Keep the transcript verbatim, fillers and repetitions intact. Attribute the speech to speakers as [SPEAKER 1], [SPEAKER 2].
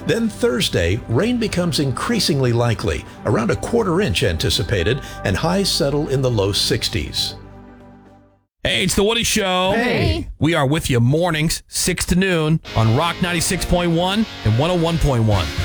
[SPEAKER 1] Then Thursday, rain becomes increasingly likely, around a quarter inch anticipated, and highs settle in the low sixties.
[SPEAKER 2] Hey, it's the Woody Show.
[SPEAKER 3] Hey.
[SPEAKER 2] We are with you mornings, six to noon on Rock ninety-six point one and one oh one point one.